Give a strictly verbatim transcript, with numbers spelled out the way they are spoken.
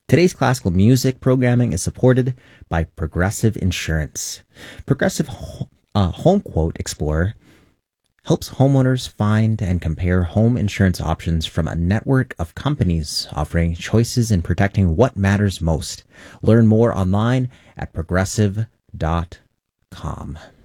Today's classical music programming is supported by Progressive Insurance. Progressive uh, Home Quote Explorer helps homeowners find and compare home insurance options from a network of companies offering choices in protecting what matters most. Learn more online at progressive dot com.